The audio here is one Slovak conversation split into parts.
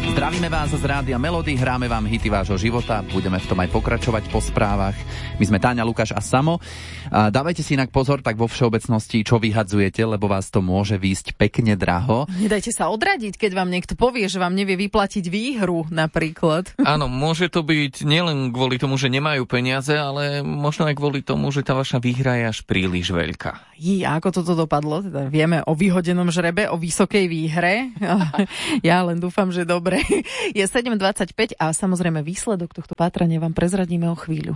Zdravíme vás z Rádia Melody, hráme vám hity vášho života, budeme v tom aj pokračovať po správach. My sme Táňa, Lukáš a Samo. Dávajte si inak pozor, tak vo všeobecnosti, čo vyhadzujete, lebo vás to môže výjsť pekne draho. Nedajte sa odradiť, keď vám niekto povie, že vám nevie vyplatiť výhru napríklad. Áno, môže to byť nielen kvôli tomu, že nemajú peniaze, ale možno aj kvôli tomu, že tá vaša výhra je až príliš veľká. A ako toto dopadlo? Teda vieme o vyhodenom žrebe, o vysokej výhre. Ja len dúfam, že dobre. Je 7:25 a samozrejme výsledok tohto pátrania vám prezradíme o chvíľu.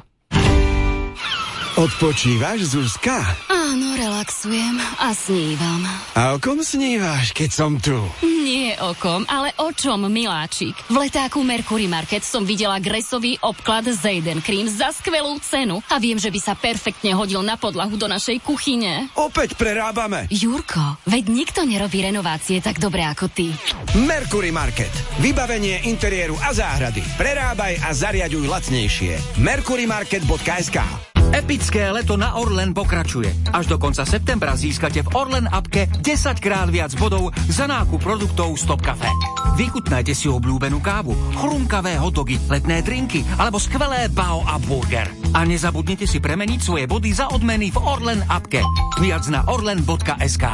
Odpočívaš, Zuzka? Áno, relaxujem a snívam. A o kom snívaš, keď som tu? Nie o kom, ale o čom, miláčik. V letáku Mercury Market som videla gresový obklad Zayden Cream za skvelú cenu a viem, že by sa perfektne hodil na podlahu do našej kuchyne. Opäť prerábame. Jurko, veď nikto nerobí renovácie tak dobre ako ty. Mercury Market. Vybavenie interiéru a záhrady. Prerábaj a zariaďuj lacnejšie. mercurymarket.sk. Epické leto na Orlen pokračuje. Až do konca septembra získate v Orlen appke 10 krát viac bodov za nákup produktov Stop Cafe. Vychutnajte si obľúbenú kávu, chrumkavé hotdogy, letné drinky alebo skvelé bao a burger. A nezabudnite si premeniť svoje body za odmeny v Orlen appke. Viac na orlen.sk.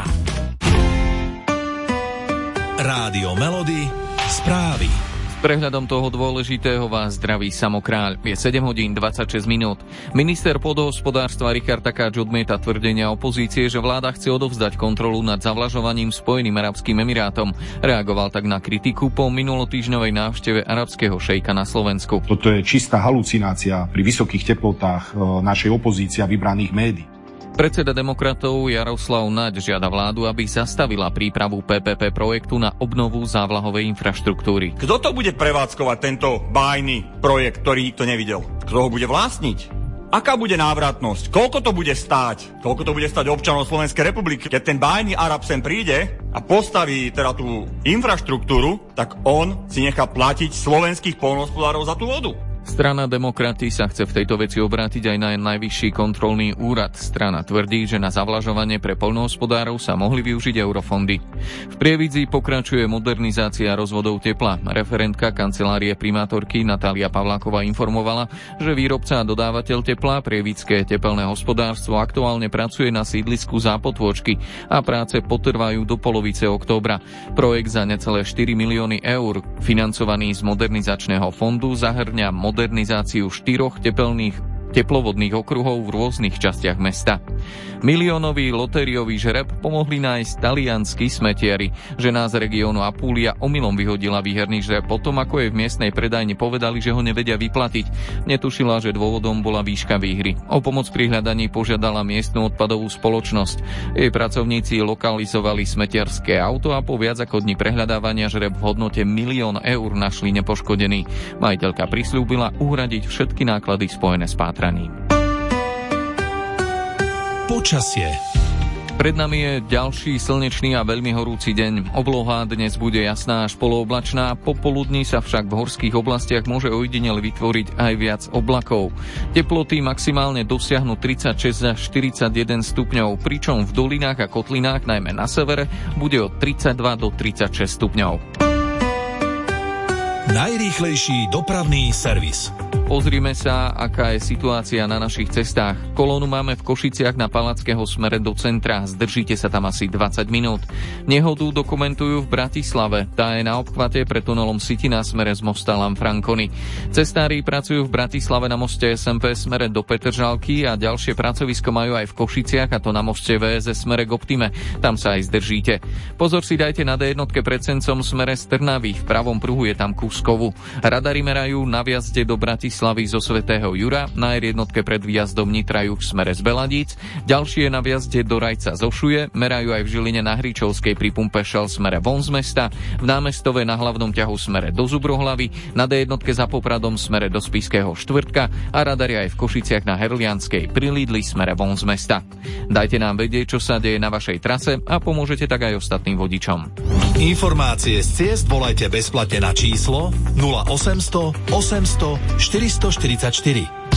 Rádio Melody, správy. Prehľadom toho dôležitého vás zdraví Samo Kráľ. Je 7:26. Minister pôdohospodárstva Richard Takáč odmieta tvrdenia opozície, že vláda chce odovzdať kontrolu nad zavlažovaním Spojeným arabským emirátom. Reagoval tak na kritiku po minulotýždňovej návšteve arabského šejka na Slovensku. Toto je čistá halucinácia pri vysokých teplotách našej opozície a vybraných médií. Predseda demokratov Jaroslav Naď žiada vládu, aby zastavila prípravu PPP projektu na obnovu závlahovej infraštruktúry. Kto to bude prevádzkovať, tento bájny projekt, ktorý nikto nevidel? Kto ho bude vlastniť? Aká bude návratnosť? Koľko to bude stáť? Koľko to bude stáť občanov Slovenskej republiky? Keď ten bájny Arab sem príde a postaví teda tú infraštruktúru, tak on si nechá platiť slovenských poľnohospodárov za tú vodu. Strana Demokraty sa chce v tejto veci obrátiť aj na Najvyšší kontrolný úrad. Strana tvrdí, že na zavlažovanie pre poľnohospodárov sa mohli využiť eurofondy. V Prievidzi pokračuje modernizácia rozvodov tepla. Referentka kancelárie primátorky Natália Pavláková informovala, že výrobca a dodávateľ tepla Prievidské tepelné hospodárstvo aktuálne pracuje na sídlisku Zápotôčky a práce potrvajú do polovice októbra. Projekt za necelé 4 milióny eur, financovaný z modernizačného fondu, zahrňa modernizáciu 4 teplovodných okruhov v rôznych častiach mesta. Miliónový lotériový žreb pomohli nájsť talianski smetieri. Žena z regiónu Apulia omylom vyhodila výherný žreb potom, ako jej v miestnej predajni povedali, že ho nevedia vyplatiť. Netušila, že dôvodom bola výška výhry. O pomoc pri hľadaní požiadala miestnu odpadovú spoločnosť. Jej pracovníci lokalizovali smetierské auto a po viac ako dni prehľadávania žreb v hodnote 1 000 000 eur našli nepoškodený. Majiteľka prisľúbila uhradiť všetky náklady spojené s pátraním. Počasie. Pred nami je ďalší slnečný a veľmi horúci deň. Obloha dnes bude jasná až polooblačná, popoludní sa však v horských oblastiach môže ojedinele vytvoriť aj viac oblakov. Teploty maximálne dosiahnu 36 až 41 stupňov, pričom v dolinách a kotlinách, najmä na severe, bude od 32 do 36 stupňov. Najrýchlejší dopravný servis. Pozrime sa, aká je situácia na našich cestách. Kolónu máme v Košiciach na Palackého smere do centra. Zdržíte sa tam asi 20 minút. Nehodu dokumentujú v Bratislave. Tá je na obchvate pre tunelom City na smere z mosta Lamfranconi. Cestári pracujú v Bratislave na moste SMP smere do Petržalky a ďalšie pracovisko majú aj v Košiciach, a to na moste VSS smere k Optime. Tam sa aj zdržíte. Pozor si dajte na D1 pred Sencom smere z Trnavy. V pravom pruhu je tam kus kovu. Radary merajú na vjazde do Bratislavy zo Svätého Jura, na R1 pred výjazdom Nitra juh smere z Beladíc, ďalšie na vjazde do Rajca Zošuje, merajú aj v Žiline na Hríčovskej pri pumpe Shell smere von z mesta, v Námestove na hlavnom ťahu smere do Zubrohlavy, na D1 za Popradom smere do Spišského Štvrtka a radari aj v Košiciach na Herlianskej pri Lidli smere von z mesta. Dajte nám vedieť, čo sa deje na vašej trase a pomôžete tak aj ostatným vodičom. Informácie z ciest volajte bezplatne na číslo 0800 800 444.